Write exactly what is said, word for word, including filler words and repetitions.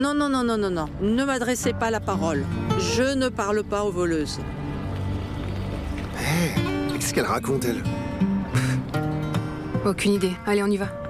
Non, non, non, non, non, non. Ne m'adressez pas la parole. Je ne parle pas aux voleuses. Hé, qu'est-ce qu'elle raconte, elle? Aucune idée. Allez, on y va.